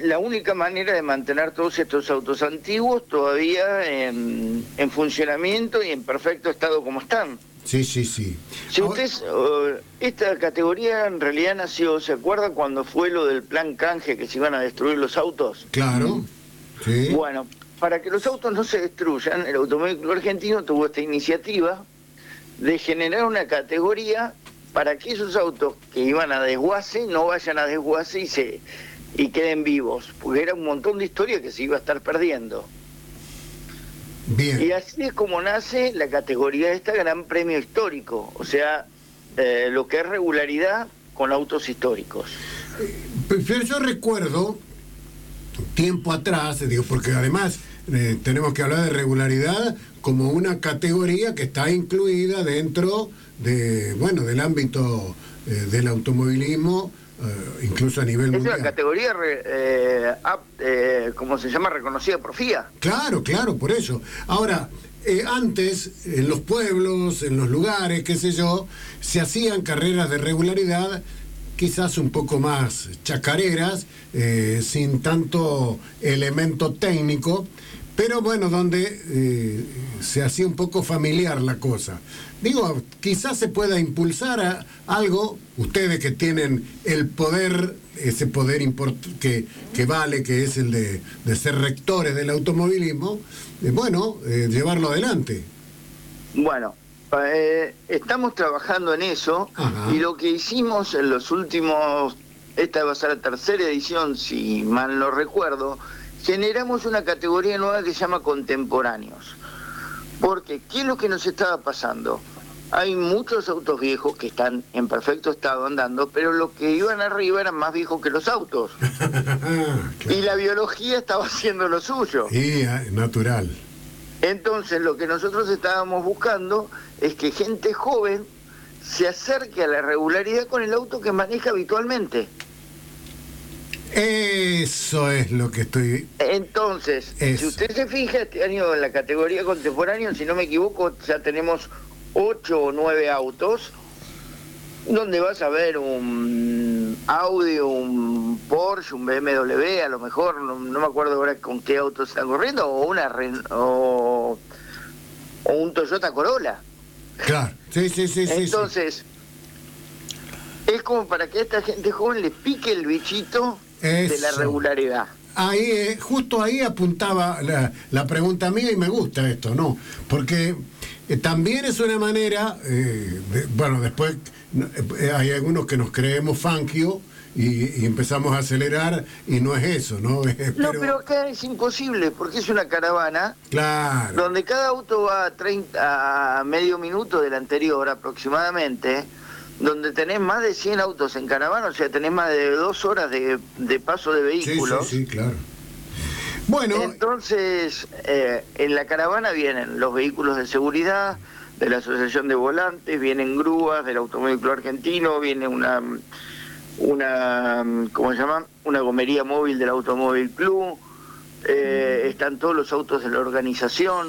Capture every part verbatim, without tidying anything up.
la única manera de mantener todos estos autos antiguos todavía en, en funcionamiento y en perfecto estado como están. Sí, sí, sí. Si ustedes, uh, esta categoría en realidad nació, ¿se acuerdan cuando fue lo del plan canje que se iban a destruir los autos? Claro, sí. Bueno, para que los autos no se destruyan, el Automóvil Club Argentino tuvo esta iniciativa de generar una categoría para que esos autos que iban a desguace no vayan a desguace y se y queden vivos, porque era un montón de historia que se iba a estar perdiendo. Bien. Y así es como nace la categoría de esta Gran Premio Histórico, o sea, eh, lo que es regularidad con autos históricos. Pero yo recuerdo, tiempo atrás, digo, porque además eh, tenemos que hablar de regularidad como una categoría que está incluida dentro de, bueno, del ámbito eh, del automovilismo, eh, incluso a nivel mundial. Es una categoría, eh, eh, ¿cómo se llama? Reconocida por F I A. Claro, claro, por eso. Ahora, eh, antes, en los pueblos, en los lugares, qué sé yo, se hacían carreras de regularidad quizás un poco más chacareras, eh, sin tanto elemento técnico, pero bueno, donde eh, se hacía un poco familiar la cosa. Digo, quizás se pueda impulsar a algo, ustedes que tienen el poder, ese poder import- que, que vale, que es el de, de ser rectores del automovilismo, eh, bueno, eh, llevarlo adelante. Bueno, eh, estamos trabajando en eso. Ajá. Y lo que hicimos en los últimos, esta va a ser la tercera edición, si mal no recuerdo, generamos una categoría nueva que se llama contemporáneos. Porque, ¿qué es lo que nos estaba pasando? Hay muchos autos viejos que están en perfecto estado andando, pero los que iban arriba eran más viejos que los autos. Claro. Y la biología estaba haciendo lo suyo. Y natural. Entonces, lo que nosotros estábamos buscando es que gente joven se acerque a la regularidad con el auto que maneja habitualmente. Eso es lo que estoy... Entonces, Eso. si usted se fija, este año en la categoría contemporánea, si no me equivoco, ya tenemos ocho o nueve autos, donde vas a ver un Audi, un Porsche, un B M W, a lo mejor, no, no me acuerdo ahora con qué autos están corriendo, o una o, o un Toyota Corolla. Claro, sí, sí, sí. Entonces, sí, sí. es como para que a esta gente joven le pique el bichito Eso. de la regularidad. Ahí, eh, justo ahí apuntaba la, la pregunta mía y me gusta esto, ¿no? Porque eh, también es una manera, eh, de, bueno, después eh, hay algunos que nos creemos fangio y, y empezamos a acelerar y no es eso, ¿no? Eh, pero... No, pero acá es imposible porque es una caravana, claro, donde cada auto va a, treinta, a medio minuto del anterior aproximadamente, donde tenés más de cien autos en caravana, o sea, tenés más de dos horas de, de paso de vehículos. Sí, sí, sí, claro. Bueno, entonces, eh, en la caravana vienen los vehículos de seguridad, de la Asociación de Volantes, vienen grúas del Automóvil Club Argentino, viene una, una ¿cómo se llama? Una gomería móvil del Automóvil Club, eh, están todos los autos de la organización,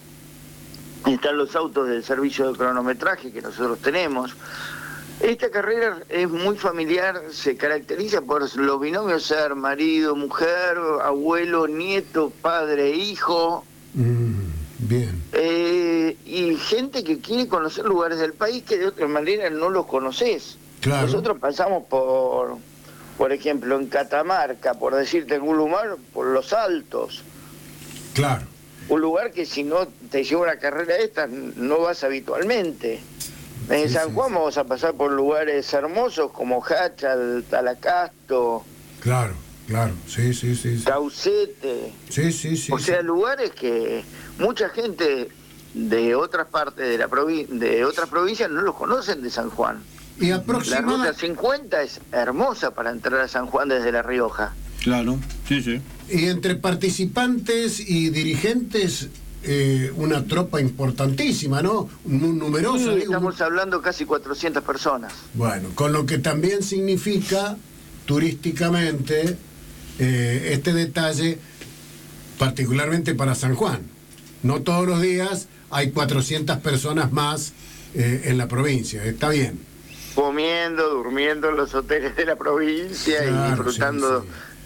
están los autos del servicio de cronometraje que nosotros tenemos. Esta carrera es muy familiar, se caracteriza por los binomios ser marido, mujer, abuelo, nieto, padre, hijo. Mm, bien. Eh, y gente que quiere conocer lugares del país que de otra manera no los conoces. Claro. Nosotros pasamos por, por ejemplo, en Catamarca, por decirte algún lugar, por Los Altos. Claro. Un lugar que si no te lleva una carrera esta, no vas habitualmente. En sí, San Juan sí, vamos sí. a pasar por lugares hermosos como Hachal, Talacasto. Claro, claro, sí, sí, sí. sí. Caucete. Sí, sí, sí. O sea, sí. lugares que mucha gente de otras partes de la provi de otras provincias no los conocen de San Juan. Y aproximadamente... La ruta cincuenta es hermosa para entrar a San Juan desde La Rioja. Claro, sí, sí. Y entre participantes y dirigentes... Eh, una tropa importantísima, ¿no? Muy numerosa. Sí, digo, estamos hablando casi cuatrocientas personas. Bueno, con lo que también significa turísticamente eh, este detalle, particularmente para San Juan. No todos los días hay cuatrocientas personas más eh, en la provincia, está bien. Comiendo, durmiendo en los hoteles de la provincia, claro, y disfrutando... Sí, sí.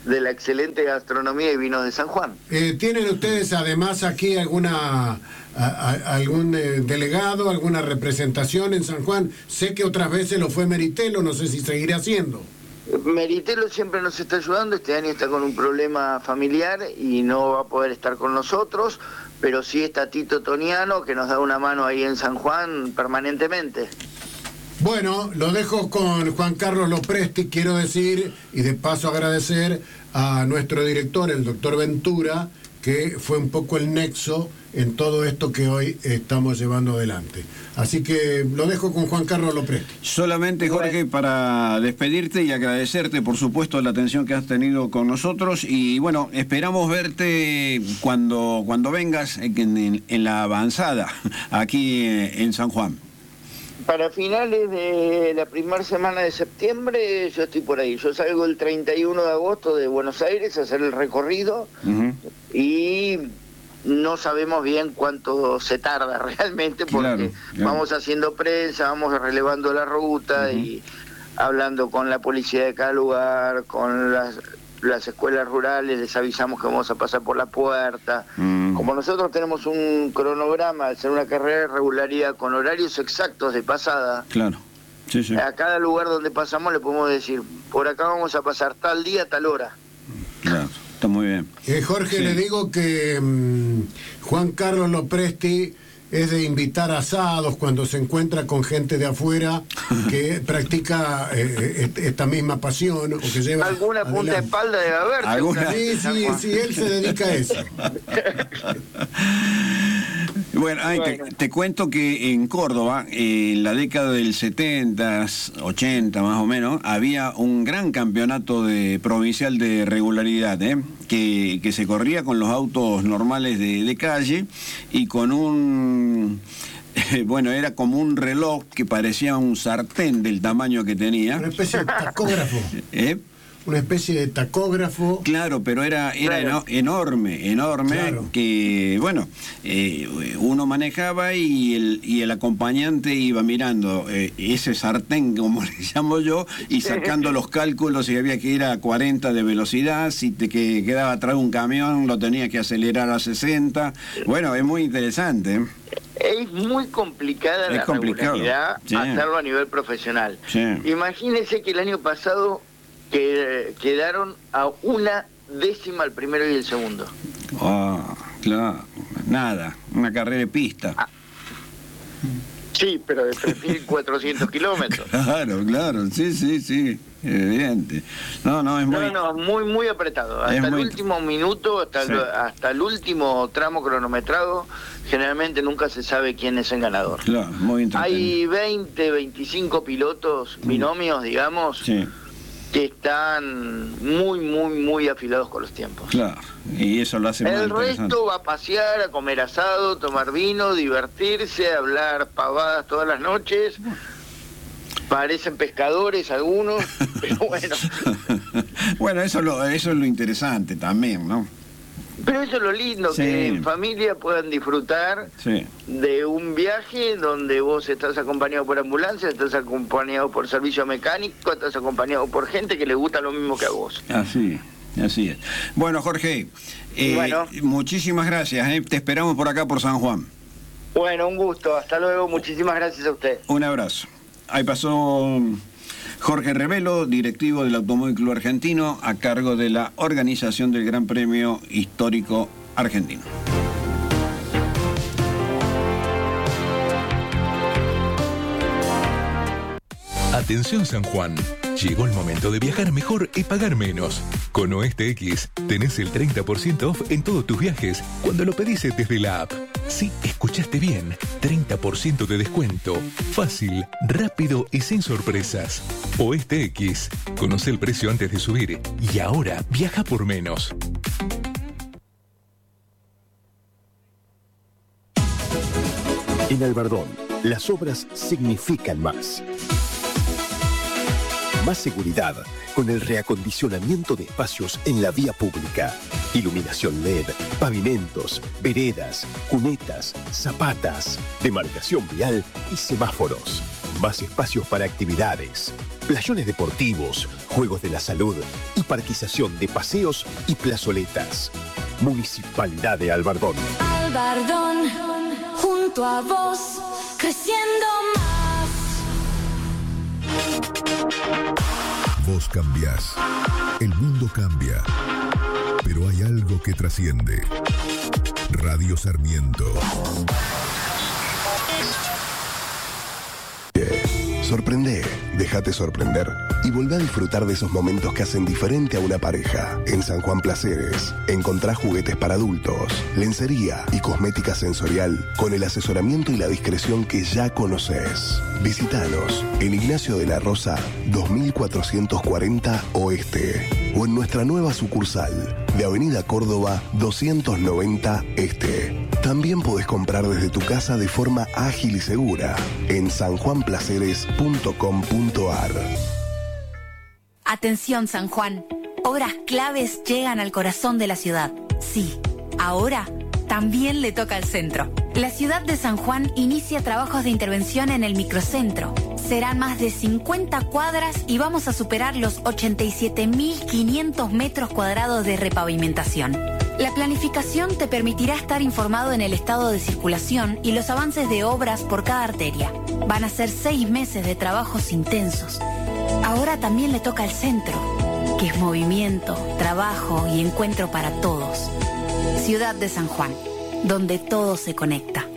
de la excelente gastronomía y vinos de San Juan. Eh, ¿Tienen ustedes además aquí alguna a, a, algún eh, delegado, alguna representación en San Juan? Sé que otras veces lo fue Meritelo, no sé si seguirá haciendo. Meritelo siempre nos está ayudando, este año está con un problema familiar y no va a poder estar con nosotros, pero sí está Tito Toniano, que nos da una mano ahí en San Juan permanentemente. Bueno, lo dejo con Juan Carlos Lopresti, quiero decir, y de paso agradecer a nuestro director, el doctor Ventura, que fue un poco el nexo en todo esto que hoy estamos llevando adelante. Así que lo dejo con Juan Carlos Lopresti. Solamente, Jorge, para despedirte y agradecerte, por supuesto, la atención que has tenido con nosotros. Y bueno, esperamos verte cuando, cuando vengas en, en, en la avanzada, aquí en San Juan. Para finales de la primera semana de septiembre yo estoy por ahí. Yo salgo el treinta y uno de agosto de Buenos Aires a hacer el recorrido uh-huh. y no sabemos bien cuánto se tarda realmente porque claro, claro. vamos haciendo prensa, vamos relevando la ruta uh-huh. y hablando con la policía de cada lugar, con las, las escuelas rurales, les avisamos que vamos a pasar por la puerta. Uh-huh. Como nosotros tenemos un cronograma, al ser una carrera de regularidad con horarios exactos de pasada, claro. sí, sí. a cada lugar donde pasamos le podemos decir, por acá vamos a pasar tal día, tal hora. Claro. Está muy bien. Eh, Jorge, sí. le digo que um, Juan Carlos Lopresti es de invitar asados cuando se encuentra con gente de afuera que practica eh, esta misma pasión o que lleva alguna punta adelante. De espalda debe haber. ¿Alguna? Sí, sí, sí, él se dedica a eso. Bueno, ay, bueno. Te, te cuento que en Córdoba, eh, en la década del setenta, ochenta más o menos, había un gran campeonato de provincial de regularidad, ¿eh? que, que se corría con los autos normales de, de calle y con un... Eh, bueno, era como un reloj que parecía un sartén del tamaño que tenía. Una especie de tacógrafo. ¿Eh? Una especie de tacógrafo. Claro, pero era, era claro. enorme, enorme, claro. que, bueno, eh, uno manejaba y el, y el acompañante iba mirando eh, ese sartén, como le llamo yo, y sacando los cálculos si había que ir a cuarenta de velocidad, si te que quedaba atrás un camión, lo tenía que acelerar a sesenta. Bueno, es muy interesante. Es muy complicada es la complicado. regularidad sí. hacerlo a nivel profesional. Sí. Imagínense que el año pasado que quedaron a una décima el primero y el segundo. Ah, oh, claro, nada, una carrera de pista. Ah. Sí, pero de tres mil cuatrocientos kilómetros. Claro, claro, sí, sí, sí, evidente. No, no, es muy... No, no, muy, muy apretado. Hasta el muy... último minuto, hasta, sí. el, hasta el último tramo cronometrado, generalmente nunca se sabe quién es el ganador. Claro, muy interesante. Hay veinte, veinticinco pilotos, binomios, digamos, sí. que están muy, muy, muy afilados con los tiempos. Claro, y eso lo hace muy interesante. El resto va a pasear, a comer asado, tomar vino, divertirse, hablar pavadas todas las noches. Parecen pescadores algunos, pero bueno. Bueno, eso es lo, eso es lo interesante también, ¿no? Pero eso es lo lindo, sí. que en familia puedan disfrutar sí. de un viaje donde vos estás acompañado por ambulancia, estás acompañado por servicio mecánico, estás acompañado por gente que le gusta lo mismo que a vos. Así es, así es. Bueno, Jorge, eh, bueno. muchísimas gracias, ¿eh? Te esperamos por acá, por San Juan. Bueno, un gusto, hasta luego, muchísimas gracias a usted. Un abrazo. Ahí pasó Jorge Revelo, directivo del Automóvil Club Argentino, a cargo de la organización del Gran Premio Histórico Argentino. Atención San Juan, llegó el momento de viajar mejor y pagar menos. Con Oeste X tenés el treinta por ciento off en todos tus viajes cuando lo pedís desde la app. Sí, escuchaste bien, treinta por ciento de descuento. Fácil, rápido y sin sorpresas. Oeste X, conoce el precio antes de subir y ahora viaja por menos. En Albardón, las obras significan más. Más seguridad con el reacondicionamiento de espacios en la vía pública. Iluminación L E D, pavimentos, veredas, cunetas, zapatas, demarcación vial y semáforos. Más espacios para actividades. playones deportivos, juegos de la salud y parquización de paseos y plazoletas. Municipalidad de Albardón. Albardón, junto a vos, creciendo más. Vos cambiás, el mundo cambia, pero hay algo que trasciende. Radio Sarmiento. Sorprende, déjate sorprender y volvé a disfrutar de esos momentos que hacen diferente a una pareja. En San Juan Placeres encontrás juguetes para adultos, lencería y cosmética sensorial con el asesoramiento y la discreción que ya conoces. Visítanos en Ignacio de la Rosa dos mil cuatrocientos cuarenta Oeste o en nuestra nueva sucursal de Avenida Córdoba doscientos noventa Este. También podés comprar desde tu casa de forma ágil y segura en san juan placeres punto com punto a r. Atención San Juan, obras claves llegan al corazón de la ciudad. Sí, ahora también le toca al centro. La ciudad de San Juan inicia trabajos de intervención en el microcentro. Serán más de cincuenta cuadras y vamos a superar los ochenta y siete mil quinientos metros cuadrados de repavimentación. La planificación te permitirá estar informado en el estado de circulación y los avances de obras por cada arteria. Van a ser seis meses de trabajos intensos. Ahora también le toca al centro, que es movimiento, trabajo y encuentro para todos. Ciudad de San Juan, donde todo se conecta.